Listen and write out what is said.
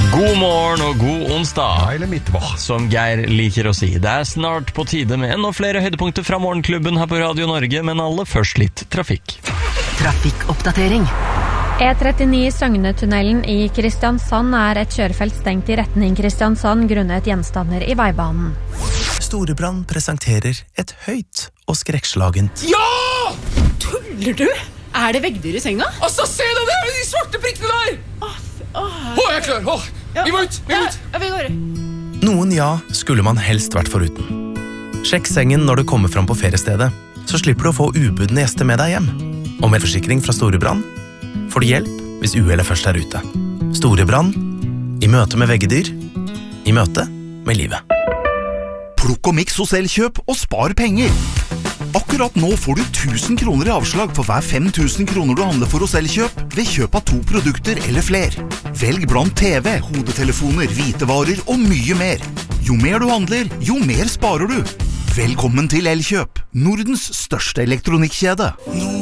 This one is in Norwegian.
God morgen og god onsdag, eller midtvår, som Geir liker å si. Det snart på tide med enda flere høydepunkter fra Morgenklubben her på Radio Norge, men aller først litt trafikk. Trafikkoppdatering. E39 Søgnetunnelen i Kristiansand et kjørefelt stengt i retning Kristiansand grunnet gjenstander i veibanen. Storebrand presenterer et høyt og skrekkslagent. Ja! Tuller du? Det veggdyr i senga? Altså, se det der, de svarte prikkene der! Jeg er klar, vi må ut, vi går. Noen skulle man helst vært foruten. Sjekk sengen når du kommer fram på feriestedet, så slipper du å få ubudne gjester med deg hjem. Og med forsikring fra Storebrand får du hjelp hvis uhellet først ute. Storebrand, i møte med veggedyr, i møte med livet. Plukk og miks hos Elkjøp og spar penger. Akkurat nå får du 1000 kroner i avslag for hver 5000 kroner du handler for hos Elkjøp ved kjøp av 2 produkter eller fler. Velg blant TV, hodetelefoner, hvitevarer og mye mer. Jo mer du handler, jo mer sparer du. Velkommen til Elkjøp, Nordens største elektronikkjede.